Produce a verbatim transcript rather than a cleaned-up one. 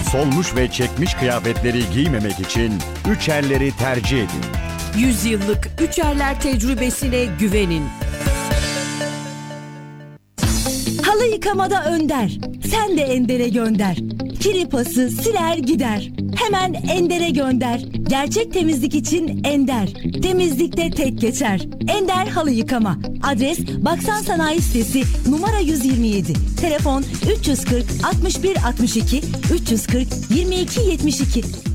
Solmuş ve çekmiş kıyafetleri giymemek için Üçerleri tercih edin. yüz yıllık Üçerler tecrübesine güvenin. Halı yıkamada önder. Sen de Ender'e gönder. Kiri pası siler gider. Hemen Ender'e gönder. Gerçek temizlik için Ender. Temizlikte tek geçer. Ender Halı Yıkama. Adres Baksan Sanayi Sitesi numara yüz yirmi yedi. Telefon üç yüz kırk altmış bir altmış iki üç yüz kırk yirmi iki yetmiş iki.